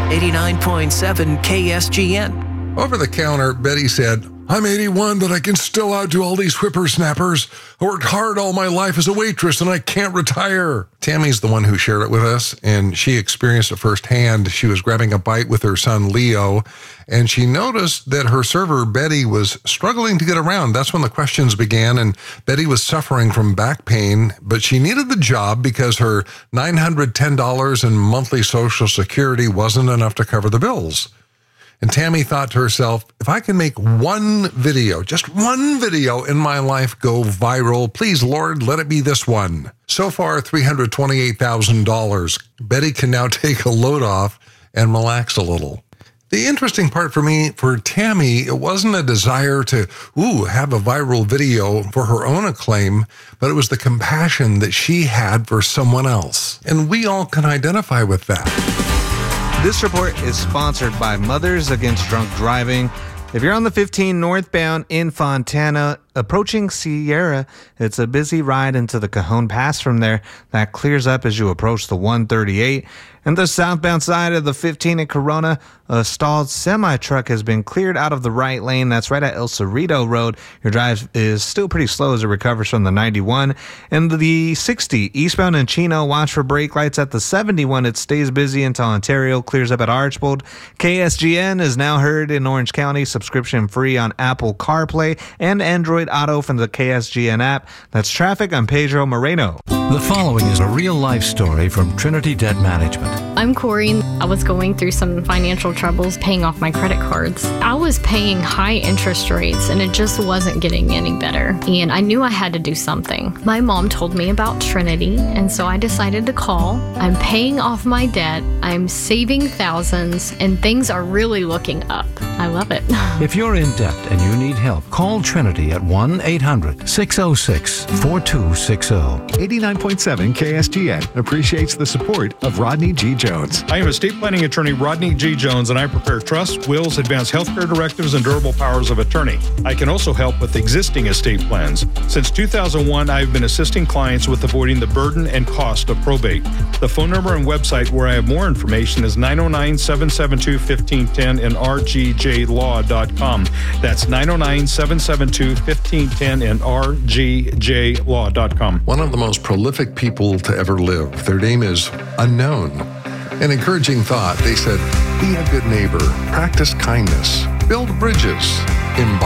89.7 KSGN. Over the counter, Betty said, "I'm 81, but I can still outdo all these whippersnappers. I worked hard all my life as a waitress, and I can't retire." Tammy's the one who shared it with us, and she experienced it firsthand. She was grabbing a bite with her son, Leo, and she noticed that her server, Betty, was struggling to get around. That's when the questions began, and Betty was suffering from back pain, but she needed the job because her $910 in monthly Social Security wasn't enough to cover the bills. And Tammy thought to herself, if I can make one video, just one video in my life go viral, please, Lord, let it be this one. So far, $328,000. Betty can now take a load off and relax a little. The interesting part for me, for Tammy, it wasn't a desire to, have a viral video for her own acclaim, but it was the compassion that she had for someone else. And we all can identify with that. This report is sponsored by Mothers Against Drunk Driving. If you're on the 15 northbound in Fontana, approaching Sierra, it's a busy ride into the Cajon Pass from there. That clears up as you approach the 138. And the southbound side of the 15 at Corona, a stalled semi-truck has been cleared out of the right lane. That's right at El Cerrito Road. Your drive is still pretty slow as it recovers from the 91. And the 60 eastbound in Chino, watch for brake lights at the 71. It stays busy until Ontario clears up at Archbold. KSGN is now heard in Orange County, subscription free on Apple CarPlay and Android Auto from the KSGN app. That's traffic. I'm Pedro Moreno. The following is a real-life story from Trinity Debt Management. I'm Corey. I was going through some financial troubles paying off my credit cards. I was paying high interest rates and it just wasn't getting any better. And I knew I had to do something. My mom told me about Trinity, and so I decided to call. I'm paying off my debt. I'm saving thousands, and things are really looking up. I love it. If you're in debt and you need help, call Trinity at 1-800-606-4260. 89.7 KSGN appreciates the support of Rodney G. Jones. I am estate planning attorney Rodney G. Jones, and I prepare trusts, wills, advanced healthcare directives, and durable powers of attorney. I can also help with existing estate plans. Since 2001, I've been assisting clients with avoiding the burden and cost of probate. The phone number and website where I have more information is 909-772-1510 and rgjlaw.com. That's 909-772-1510 and rgjlaw.com. One of the most prolific people to ever live. Their name is Unknown. An encouraging thought. They said, be a good neighbor, practice kindness, build bridges, embody